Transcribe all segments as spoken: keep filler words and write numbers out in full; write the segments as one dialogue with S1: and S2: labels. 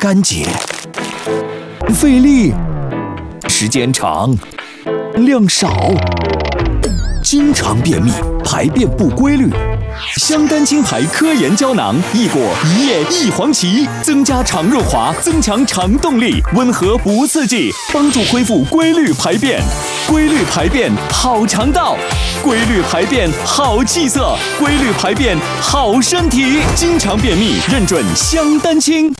S1: 干结，费力，时间长，量少，经常便秘，排便不规律。香丹清排科研胶囊，益果一叶一黄芪，增加肠润滑，增强肠动力，温和不刺激，帮助恢复规律排便。规律排便好肠道，规律排便好气色，规律排便好身体。经常便秘，认准香丹清。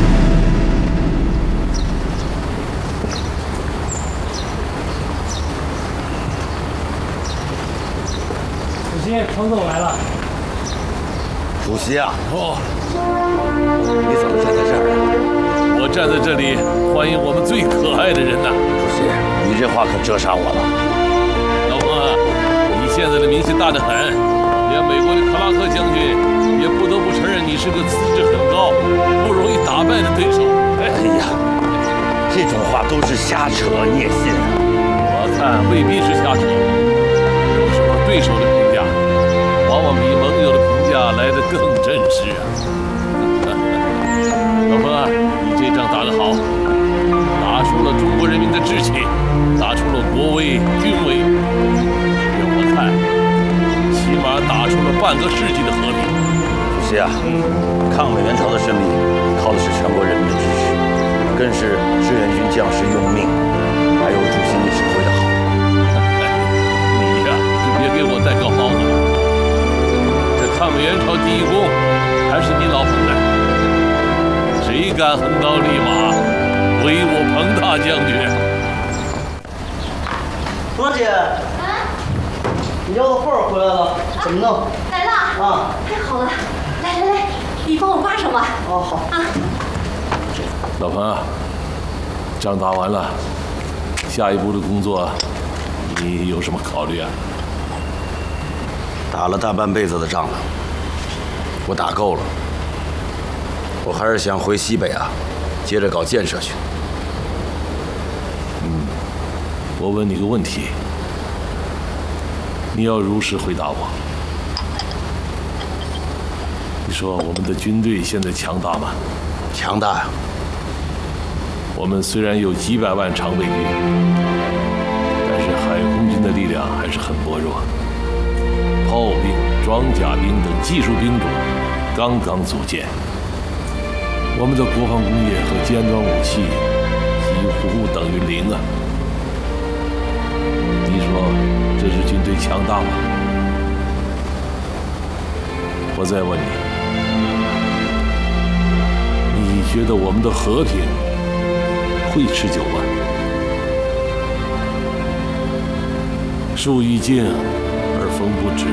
S2: 主席，彭总来了。
S3: 主席啊，
S4: 哦，
S3: 你怎么站在这儿啊？
S4: 我站在这里欢迎我们最可爱的人呐。
S3: 主席，你这话可折杀我了。
S4: 老彭啊，你现在的名气大得很，连美国的克拉克将军也不得不承认你是个资质很高、不容易打败的对手。
S3: 哎呀，这种话都是瞎扯，你也信啊？
S4: 我看未必是瞎扯。有时候对手的评价，往往比盟友的评价来得更真实啊。老彭啊，你这仗打得好，打出了中国人民的志气，打出了国威军威。让我看，起码打出了半个世纪的和平。
S3: 主席啊，抗美援朝的胜利靠的是全国人民的支持，更是志愿军将士用命，还有主席你指挥的好。
S4: 你呀，就别给我带高帽子了。这抗美援朝第一功还是你老彭的。谁敢横刀立马毁我彭大将军？
S5: 罗姐，
S6: 啊，
S5: 你要的画回来了，怎么弄？
S6: 来了
S5: 啊，
S6: 太好了！来来来，你帮我挂上吧。
S5: 哦，好
S6: 啊。
S4: 老彭啊，仗打完了，下一步的工作你有什么考虑啊？
S3: 打了大半辈子的仗了，我打够了。我还是想回西北啊，接着搞建设去。
S4: 嗯，我问你个问题，你要如实回答我。你说我们的军队现在强大吗？
S3: 强大呀！
S4: 我们虽然有几百万常备军，但是海空军的力量还是很薄弱，炮兵、装甲兵等技术兵种刚刚组建。我们的国防工业和尖端武器几乎等于零啊！你说这是军队强大吗？我再问你，你觉得我们的和平会持久吗？树欲静而风不止，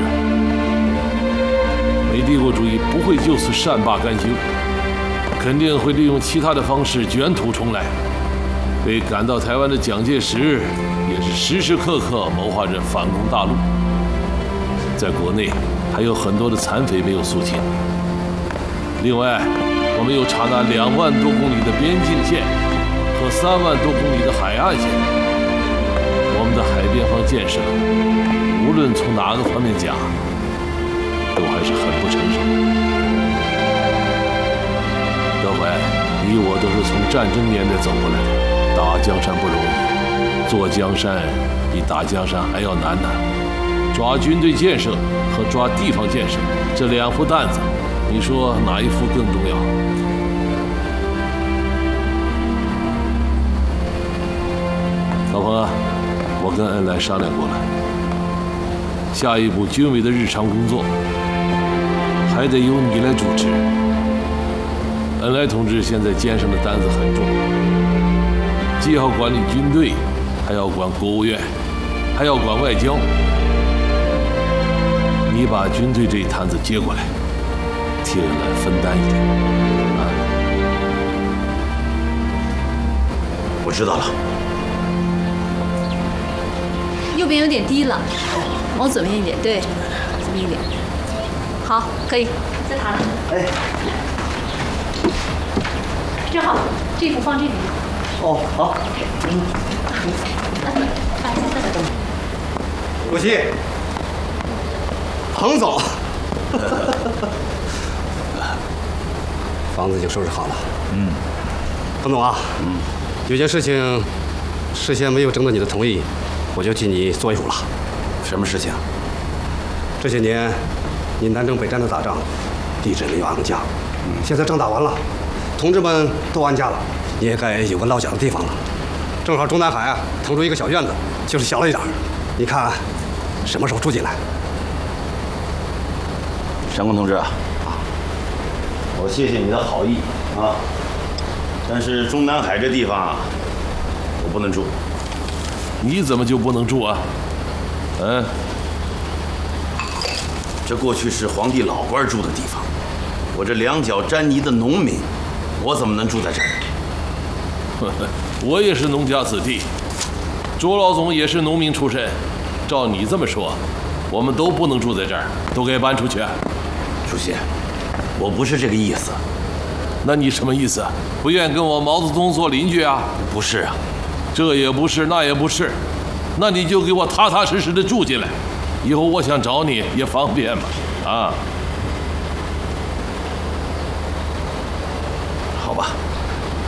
S4: 美帝国主义不会就此善罢甘休。肯定会利用其他的方式卷土重来。被赶到台湾的蒋介石也是时时刻刻谋划着反攻大陆。在国内还有很多的残匪没有肃清。另外，我们有长达两万多公里的边境线和三万多公里的海岸线。我们的海边防建设，无论从哪个方面讲，都还是很不成熟。德怀，你我都是从战争年代走过来的，打江山不容易，做江山比打江山还要难呢。抓军队建设和抓地方建设这两副担子，你说哪一副更重要？老彭啊，我跟恩来商量过了，下一步军委的日常工作还得由你来主持。恩来同志现在肩上的担子很重，既要管理军队，还要管国务院，还要管外交。你把军队这一摊子接过来，替恩来分担一点啊！
S3: 我知道了。
S6: 右边有点低了，往左边一点，对，左边一点。好，可以，再弹了。
S5: 哎。
S6: 正好，这幅放这里。
S5: 哦，好。嗯。
S6: 放下，再等。
S5: 主席，彭总，
S3: 房子就收拾好了。
S7: 嗯， 彭总啊，嗯，有件事情事先没有征得你的同意，我就替你做一主了。
S3: 什么事情？
S7: 这些年你南征北战的打仗，一直没有安过家。嗯，现在仗打完了，同志们都安家了，你也该有个落脚的地方了。正好中南海啊腾出一个小院子，就是小了一点，你看什么时候住进来？
S3: 山公同志啊，我谢谢你的好意啊，但是中南海这地方啊，我不能住。
S4: 你怎么就不能住啊？嗯，
S3: 这过去是皇帝老官住的地方，我这两脚沾泥的农民，我怎么能住在这儿？
S4: 我也是农家子弟，周老总也是农民出身。照你这么说，我们都不能住在这儿，都该搬出去。
S3: 主席，我不是这个意思。
S4: 那你什么意思？不愿跟我毛泽东做邻居啊？
S3: 不是啊，
S4: 这也不是，那也不是，那你就给我踏踏实实的住进来，以后我想找你也方便嘛。啊，
S3: 好吧。